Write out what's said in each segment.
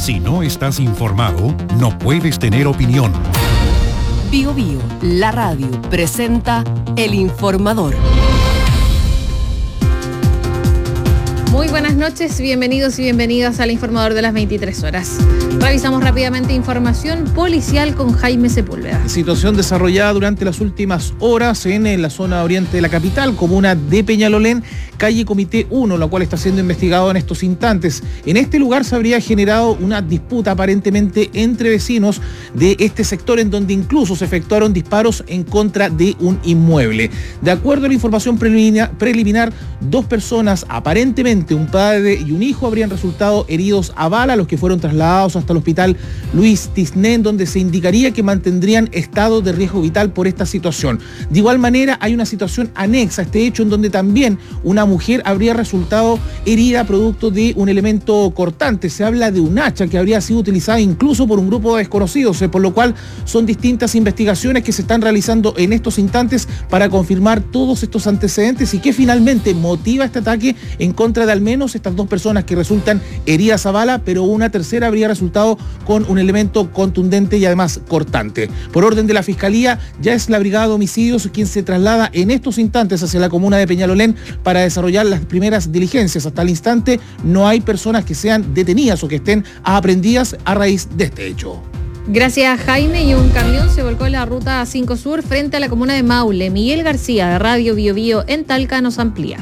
Si no estás informado, no puedes tener opinión. Bio Bio, la radio, presenta El Informador. Muy buenas noches, bienvenidos y bienvenidas al Informador de las 23 horas. Revisamos rápidamente información policial con Jaime Sepúlveda. Situación desarrollada durante las últimas horas en la zona oriente de la capital, comuna de Peñalolén, calle Comité 1, la cual está siendo investigado en estos instantes. En este lugar se habría generado una disputa aparentemente entre vecinos de este sector, en donde incluso se efectuaron disparos en contra de un inmueble. De acuerdo a la información preliminar, dos personas, aparentemente un padre y un hijo, habrían resultado heridos a bala, los que fueron trasladados hasta el hospital Luis Tisné, donde se indicaría que mantendrían estado de riesgo vital por esta situación. De igual manera, hay una situación anexa a este hecho, en donde también una mujer habría resultado herida producto de un elemento cortante. Se habla de un hacha que habría sido utilizada incluso por un grupo de desconocidos, por lo cual son distintas investigaciones que se están realizando en estos instantes para confirmar todos estos antecedentes y qué finalmente motiva este ataque en contra de al menos estas dos personas que resultan heridas a bala, pero una tercera habría resultado con un elemento contundente y además cortante. Por orden de la Fiscalía, ya es la Brigada de Homicidios quien se traslada en estos instantes hacia la comuna de Peñalolén para desarrollar las primeras diligencias. Hasta el instante no hay personas que sean detenidas o que estén aprehendidas a raíz de este hecho. Gracias, Jaime. Y un camión se volcó en la ruta 5 Sur frente a la comuna de Maule. Miguel García, de Radio Bio Bio en Talca, nos amplía.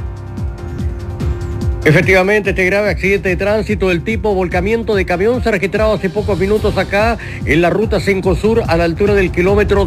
Efectivamente, este grave accidente de tránsito del tipo volcamiento de camión se ha registrado hace pocos minutos acá en la ruta 5 Sur a la altura del kilómetro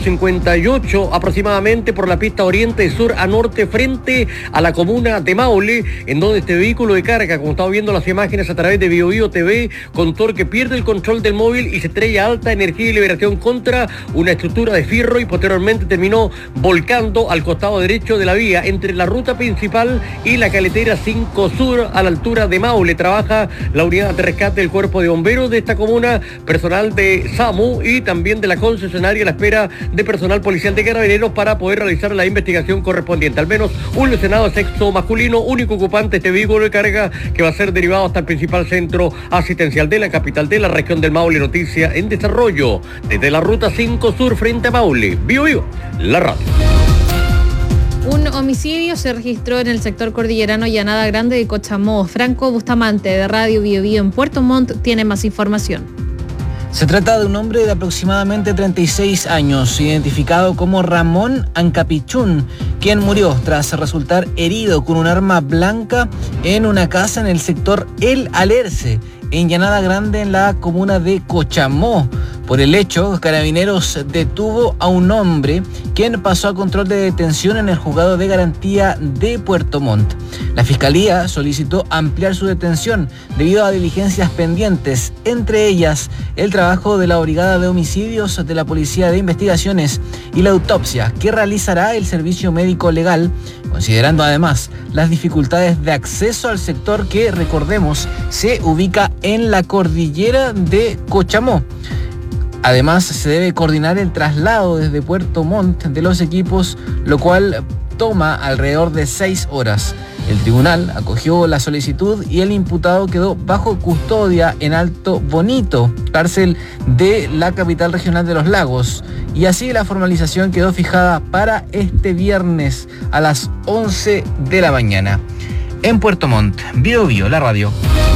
258 aproximadamente por la pista oriente de sur a norte frente a la comuna de Maule, en donde este vehículo de carga, como estamos viendo las imágenes a través de Bio Bio TV, con torque pierde el control del móvil y se estrella a alta energía y liberación contra una estructura de fierro y posteriormente terminó volcando al costado derecho de la vía entre la ruta principal y la carretera 5 Sur a la altura de Maule. Trabaja la unidad de rescate del cuerpo de bomberos de esta comuna, personal de SAMU y también de la concesionaria a la espera de personal policial de Carabineros para poder realizar la investigación correspondiente. Al menos un lesionado de sexo masculino, único ocupante de este vehículo de carga que va a ser derivado hasta el principal centro asistencial de la capital de la región del Maule. Noticia en desarrollo desde la ruta 5 Sur frente a Maule. Bio Bio, la radio. Un homicidio se registró en el sector cordillerano Llanada Grande de Cochamó. Franco Bustamante, de Radio Bio Bio en Puerto Montt, tiene más información. Se trata de un hombre de aproximadamente 36 años, identificado como Ramón Ancapichún, quien murió tras resultar herido con un arma blanca en una casa en el sector El Alerce, en Llanada Grande, en la comuna de Cochamó. Por el hecho, Carabineros detuvo a un hombre quien pasó a control de detención en el juzgado de garantía de Puerto Montt. La Fiscalía solicitó ampliar su detención debido a diligencias pendientes, entre ellas el trabajo de la Brigada de Homicidios de la Policía de Investigaciones y la autopsia que realizará el Servicio Médico Legal, considerando además las dificultades de acceso al sector que, recordemos, se ubica en la cordillera de Cochamó. Además, se debe coordinar el traslado desde Puerto Montt de los equipos, lo cual toma alrededor de 6 horas. El tribunal acogió la solicitud y el imputado quedó bajo custodia en Alto Bonito, cárcel de la capital regional de Los Lagos. Y así la formalización quedó fijada para este viernes a las 11 de la mañana. En Puerto Montt, Bio Bio, la radio.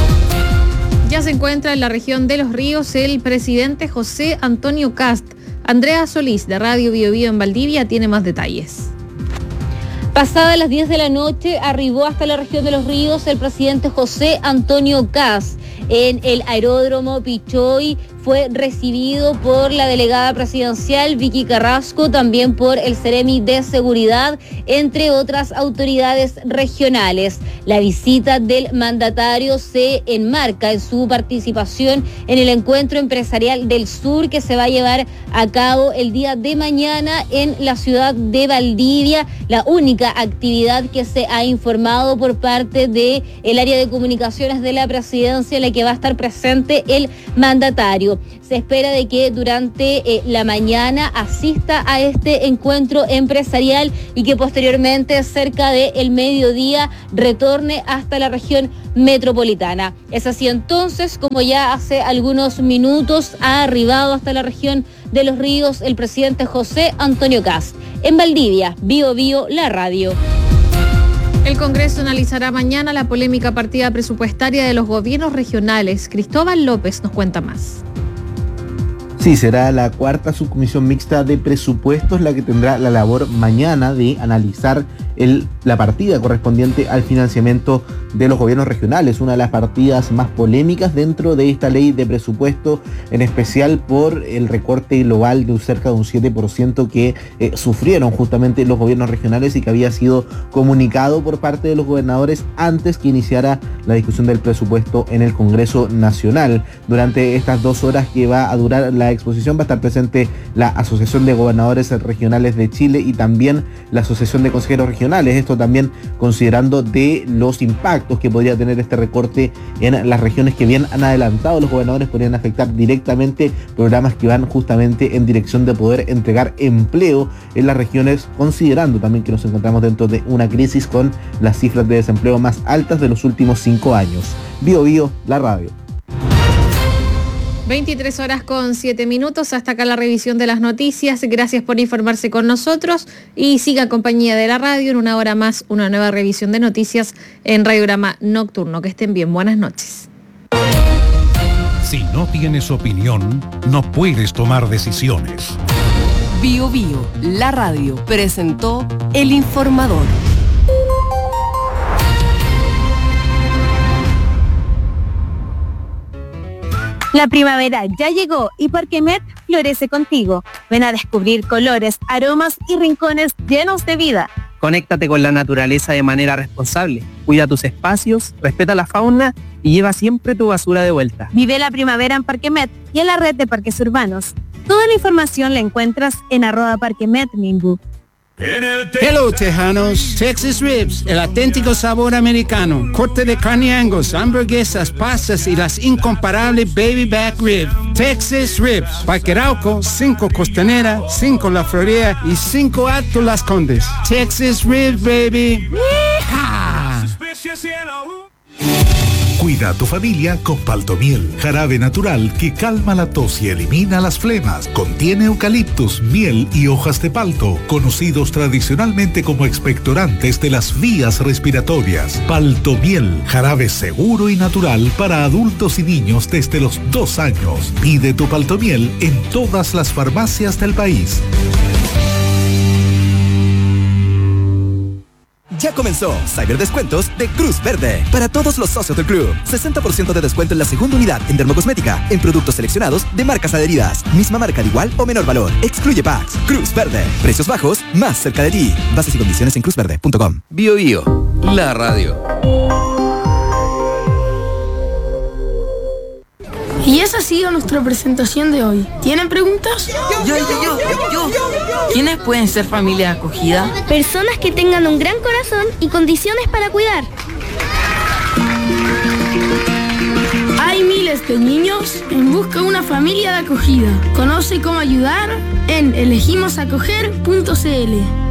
Ya se encuentra en la región de Los Ríos el presidente José Antonio Kast. Andrea Solís, de Radio Bio Bio en Valdivia, tiene más detalles. Pasadas las 10 de la noche arribó hasta la región de Los Ríos el presidente José Antonio Kast. En el aeródromo Pichoy fue recibido por la delegada presidencial Vicky Carrasco, también por el Ceremi de Seguridad, entre otras autoridades regionales. La visita del mandatario se enmarca en su participación en el Encuentro Empresarial del Sur, que se va a llevar a cabo el día de mañana en la ciudad de Valdivia, la única actividad que se ha informado por parte del área de comunicaciones de la presidencia en la que va a estar presente el mandatario. Santiago. Se espera de que durante la mañana asista a este encuentro empresarial y que posteriormente, cerca del mediodía, retorne hasta la región metropolitana. Es así entonces como ya hace algunos minutos ha arribado hasta la región de Los Ríos el presidente José Antonio Kast. En Valdivia, Bío Bío, la radio. El Congreso analizará mañana la polémica partida presupuestaria de los gobiernos regionales. Cristóbal López nos cuenta más. Sí, será la cuarta subcomisión mixta de presupuestos la que tendrá la labor mañana de analizar la partida correspondiente al financiamiento de los gobiernos regionales, una de las partidas más polémicas dentro de esta ley de presupuesto, en especial por el recorte global de cerca de un 7% que sufrieron justamente los gobiernos regionales y que había sido comunicado por parte de los gobernadores antes que iniciara la discusión del presupuesto en el Congreso Nacional. Durante estas 2 horas que va a durar la exposición va a estar presente la Asociación de Gobernadores Regionales de Chile y también la Asociación de Consejeros Regionales. Esto también considerando de los impactos que podría tener este recorte en las regiones que bien han adelantado los gobernadores, podrían afectar directamente programas que van justamente en dirección de poder entregar empleo en las regiones, considerando también que nos encontramos dentro de una crisis con las cifras de desempleo más altas de los últimos 5 años. Bío Bío, la radio. 23:07. Hasta acá la revisión de las noticias. Gracias por informarse con nosotros y siga en compañía de la radio. En una hora más, una nueva revisión de noticias en Radiograma Nocturno. Que estén bien. Buenas noches. Si no tienes opinión, no puedes tomar decisiones. Bío Bío, la radio, presentó El Informador. La primavera ya llegó y Parquemet florece contigo. Ven a descubrir colores, aromas y rincones llenos de vida. Conéctate con la naturaleza de manera responsable. Cuida tus espacios, respeta la fauna y lleva siempre tu basura de vuelta. Vive la primavera en Parquemet y en la red de parques urbanos. Toda la información la encuentras en @parquemetminbu. Hello, tejanos. Texas Ribs, el auténtico sabor americano. Corte de carne Angus, hamburguesas, pastas y las incomparables Baby Back Ribs. Texas Ribs. Parque Arauco, 5 Costanera, 5 La Florida y 5 Alto Las Condes. Texas Ribs, baby. ¡Yeehaw! Cuida a tu familia con Paltomiel, jarabe natural que calma la tos y elimina las flemas. Contiene eucaliptus, miel y hojas de palto, conocidos tradicionalmente como expectorantes de las vías respiratorias. Paltomiel, jarabe seguro y natural para adultos y niños desde los 2 años. Pide tu Paltomiel en todas las farmacias del país. Ya comenzó Cyberdescuentos de Cruz Verde. Para todos los socios del club, 60% de descuento en la segunda unidad en dermocosmética, en productos seleccionados de marcas adheridas. Misma marca de igual o menor valor. Excluye packs. Cruz Verde. Precios bajos, más cerca de ti. Bases y condiciones en cruzverde.com. Bío Bío, la radio. Y esa ha sido nuestra presentación de hoy. ¿Tienen preguntas? Yo. ¿Quiénes pueden ser familia acogida? Personas que tengan un gran corazón y condiciones para cuidar. Hay miles de niños en busca de una familia de acogida. Conoce cómo ayudar en elegimosacoger.cl.